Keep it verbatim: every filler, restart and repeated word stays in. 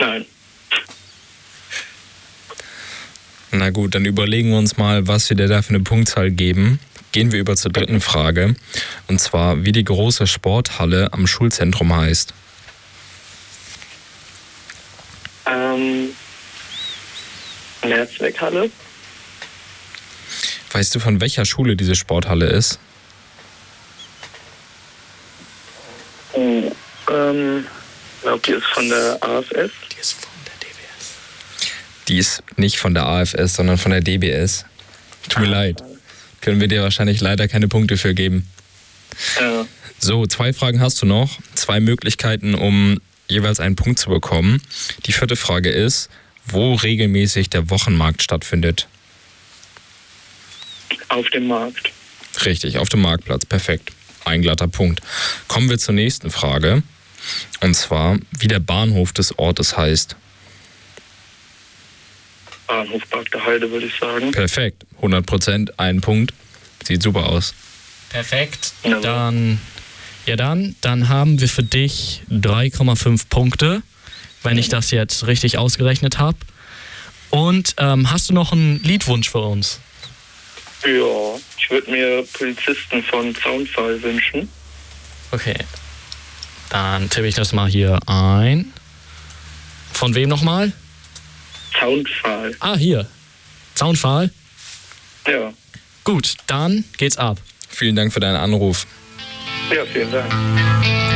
Nein. Na gut, dann überlegen wir uns mal, was wir dir da für eine Punktzahl geben. Gehen wir über zur dritten Frage. Und zwar, wie die große Sporthalle am Schulzentrum heißt. Ähm, Mehrzweckhalle. Weißt du, von welcher Schule diese Sporthalle ist? Oh, ähm, ich glaube, die ist von der A F S. Die ist von der D B S. Die ist nicht von der A F S, sondern von der D B S. Tut mir ah, leid. Können wir dir wahrscheinlich leider keine Punkte für geben. Ja. So, zwei Fragen hast du noch. Zwei Möglichkeiten, um jeweils einen Punkt zu bekommen. Die vierte Frage ist, wo regelmäßig der Wochenmarkt stattfindet. Auf dem Markt. Richtig, auf dem Marktplatz. Perfekt. Ein glatter Punkt. Kommen wir zur nächsten Frage. Und zwar, wie der Bahnhof des Ortes heißt. Bahnhof Park der Heide, würde ich sagen. Perfekt. hundert Prozent, ein Punkt. Sieht super aus. Perfekt. Ja. Dann, ja dann, dann haben wir für dich drei Komma fünf Punkte, wenn ich das jetzt richtig ausgerechnet habe. Und ähm, hast du noch einen Liedwunsch für uns? Ja, ich würde mir Polizisten von Zaunpfahl wünschen. Okay. Dann tippe ich das mal hier ein. Von wem nochmal? Zaunpfahl. Ah, hier. Zaunpfahl? Ja. Gut, dann geht's ab. Vielen Dank für deinen Anruf. Ja, vielen Dank.